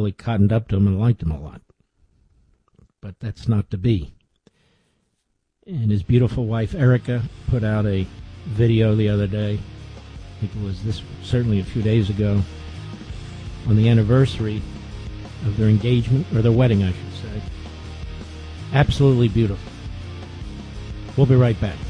really cottoned up to him and liked him a lot. But that's not to be. And his beautiful wife, Erica, put out a video the other day. I think it was certainly a few days ago, on the anniversary of their engagement, or their wedding, I should say. Absolutely beautiful. We'll be right back.